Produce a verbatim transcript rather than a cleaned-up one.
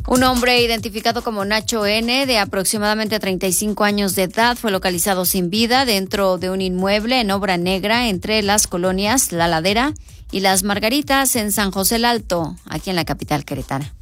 Un hombre identificado como Nacho N., de aproximadamente treinta y cinco años de edad, fue localizado sin vida dentro de un inmueble en Obra Negra entre las colonias La Ladera y Las Margaritas en San José el Alto, aquí en la capital queretana.